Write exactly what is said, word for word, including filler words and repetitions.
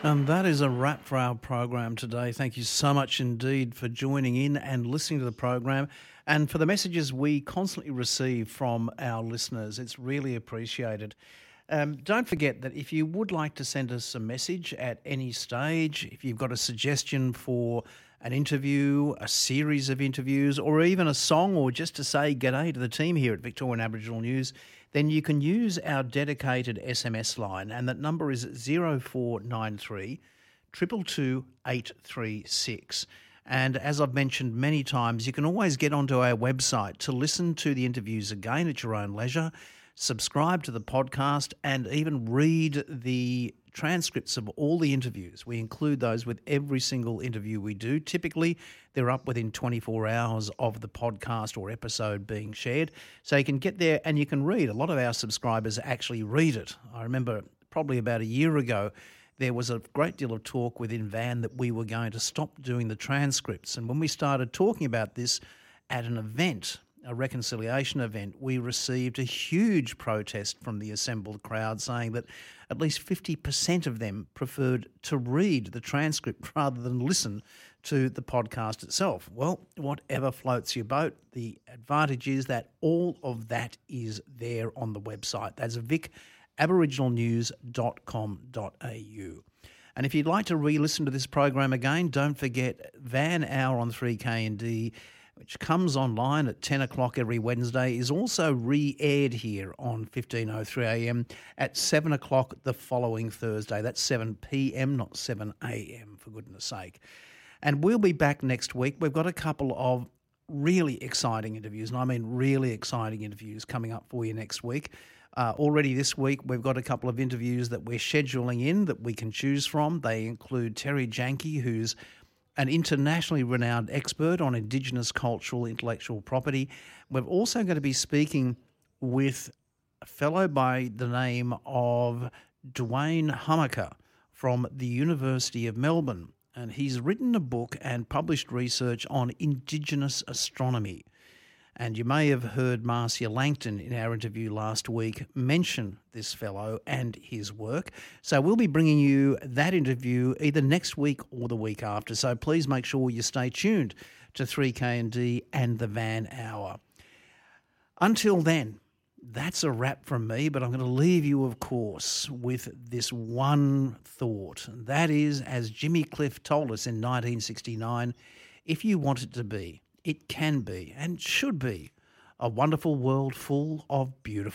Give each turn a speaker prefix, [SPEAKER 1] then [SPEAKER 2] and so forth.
[SPEAKER 1] And that is a wrap for our program today. Thank you so much indeed for joining in and listening to the program and for the messages we constantly receive from our listeners. It's really appreciated. Um, don't forget that if you would like to send us a message at any stage, if you've got a suggestion for an interview, a series of interviews, or even a song, or just to say g'day to the team here at Victorian Aboriginal News, then you can use our dedicated S M S line, and that number is zero four nine three, two two two, eight three six. And as I've mentioned many times, you can always get onto our website to listen to the interviews again at your own leisure, subscribe to the podcast, and even read the transcripts of all the interviews. We include those with every single interview we do. Typically, they're up within twenty-four hours of the podcast or episode being shared. So you can get there and you can read. A lot of our subscribers actually read it. I remember probably about a year ago, there was a great deal of talk within Van that we were going to stop doing the transcripts. And when we started talking about this at an event, a reconciliation event, we received a huge protest from the assembled crowd saying that at least fifty percent of them preferred to read the transcript rather than listen to the podcast itself. Well, whatever floats your boat, the advantage is that all of that is there on the website. That's vic aboriginal news dot com dot a u. And if you'd like to re-listen to this program again, don't forget Van Hour on three K N D, which comes online at ten o'clock every Wednesday, is also re-aired here on fifteen oh three a m at seven o'clock the following Thursday. That's seven p m, not seven a m, for goodness sake. And we'll be back next week. We've got a couple of really exciting interviews, and I mean really exciting interviews coming up for you next week. Uh, already this week, we've got a couple of interviews that we're scheduling in that we can choose from. They include Terry Janke, who's an internationally renowned expert on Indigenous cultural intellectual property. We're also going to be speaking with a fellow by the name of Dwayne Hummaker from the University of Melbourne, and he's written a book and published research on Indigenous astronomy. And you may have heard Marcia Langton in our interview last week mention this fellow and his work. So we'll be bringing you that interview either next week or the week after. So please make sure you stay tuned to three K N D and the Van Hour. Until then, that's a wrap from me, but I'm going to leave you, of course, with this one thought. And that is, as Jimmy Cliff told us in nineteen sixty-nine, if you want it to be, it can be and should be a wonderful world full of beautiful